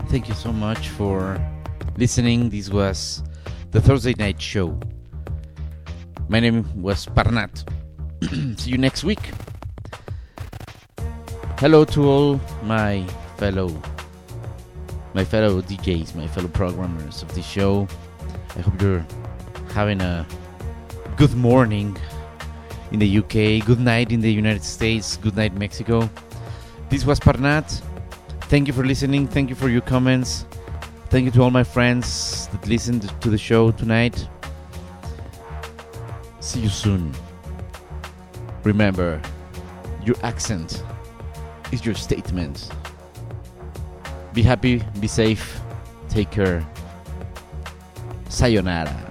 Thank you so much for listening. This was the Thursday night show. My name was Parnat. See you next week. Hello to all my fellow DJs, my fellow programmers of this show. I hope you're having a good morning in the UK, good night in the United States, good night Mexico. This was Parnat. Thank you for listening. Thank you for your comments. Thank you to all my friends that listened to the show tonight. See you soon. Remember, your accent is your statement. Be happy, be safe, take care. Sayonara.